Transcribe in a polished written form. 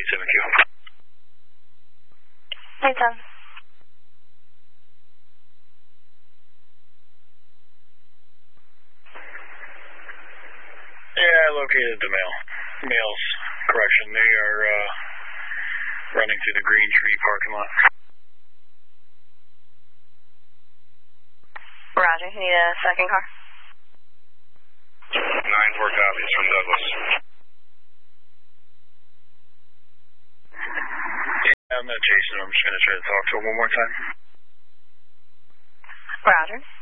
87Q. 87. Yeah, I located the males. Correction, they are running through the Green Tree parking lot. Roger, you need a second car? 9-4 copies from Douglas. Yeah, I'm not chasing him. I'm just going to try to talk to him one more time. Roger.